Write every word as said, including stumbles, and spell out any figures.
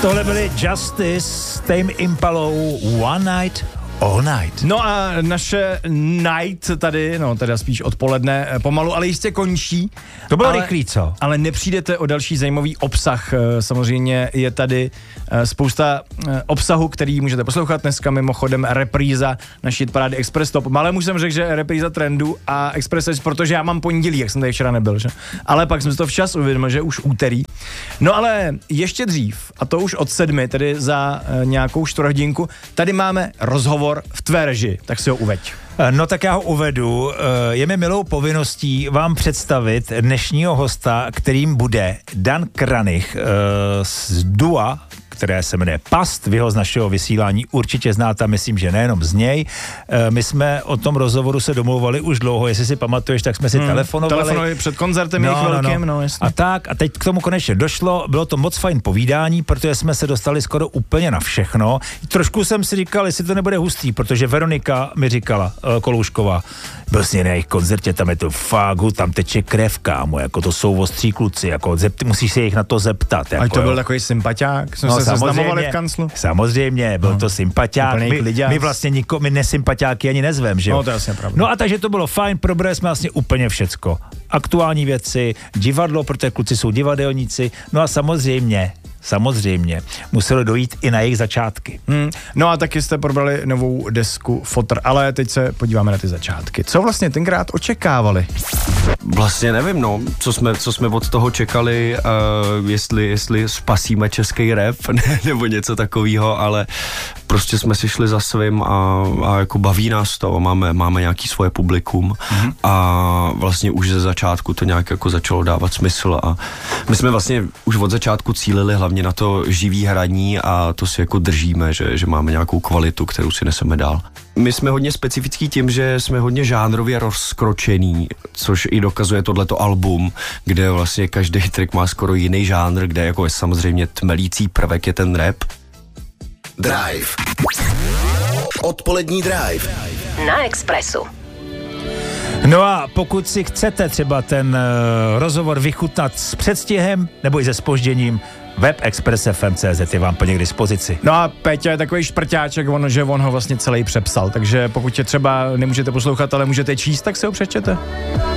Tohle byly Justice, Tame Impalou, One Night, All Night. No a naše night tady, no teda spíš odpoledne, pomalu, ale jistě končí. To bylo ale, rychlý, co? Ale nepřijdete o další zajímavý obsah. Samozřejmě je tady spousta obsahu, který můžete poslouchat. Dneska mimochodem repríza naší parády Express Top. Malém už jsem řekl, že repríza trendu a Express Edge, protože já mám pondělí, jak jsem tady včera nebyl, že? Ale pak jsem si to včas uvědomil, že už úterý. No ale ještě dřív, a to už od sedmi, tedy za nějakou čtvrthodinku, tady máme rozhovor v tvé režii, tak si ho uveď. No tak já ho uvedu. Je mi milou povinností vám představit dnešního hosta, kterým bude Dan Kranich z Dua, které se jmenuje Past. Vy ho z našeho vysílání určitě znáte, myslím, že nejenom z něj. My jsme o tom rozhovoru se domlouvali už dlouho, jestli si pamatuješ, tak jsme si hmm, telefonovali. Telefonovali před koncertem no, jejich no, velkým, no. no jasně. A tak, a teď k tomu konečně došlo, bylo to moc fajn povídání, protože jsme se dostali skoro úplně na všechno. Trošku jsem si říkal, jestli to nebude hustý, protože Veronika mi říkala, uh, Koloušková, byl jsi na jejich koncertě, tam je to fágu, tam teče krev, kámo, jako to jsou ostří kluci, jako zept, musíš se jich na to zeptat. Jako, a to jo. byl takový sympatiák, jsme no, se seznamovali v kanclu. Samozřejmě, byl no. to sympatiák. My, my vlastně niko, my nesympatiáky ani nezvem, že jo? No, to je jasně pravda. No a takže to bylo fajn, probrali jsme vlastně úplně všecko. Aktuální věci, divadlo, protože kluci jsou divadelníci, no a samozřejmě, samozřejmě, muselo dojít i na jejich začátky. Hmm. No a taky jste probrali novou desku Fotr, ale teď se podíváme na ty začátky. Co vlastně tenkrát očekávali? Vlastně nevím, no, co jsme, co jsme od toho čekali, uh, jestli, jestli spasíme český rap, nebo něco takového, ale prostě jsme si šli za svým a, a jako baví nás to, máme, máme nějaký svoje publikum mm-hmm. a vlastně už ze začátku to nějak jako začalo dávat smysl a my jsme vlastně už od začátku cílili hlavně na to živý hraní a to si jako držíme, že, že máme nějakou kvalitu, kterou si neseme dál. My jsme hodně specifický tím, že jsme hodně žánrově rozkročený, což i dokazuje tohleto album, kde vlastně každý track má skoro jiný žánr, kde jako je samozřejmě tmelící prvek je ten rap. Drive. Odpolední Drive. Na Expressu. No a pokud si chcete třeba ten uh, rozhovor vychutnat s předstihem nebo i se zpožděním, web express f m tečka c z je vám plně k dispozici. No a Péťa je takový šprťáček, on, že on ho vlastně celý přepsal, takže pokud je třeba nemůžete poslouchat, ale můžete číst, tak si ho přečtěte.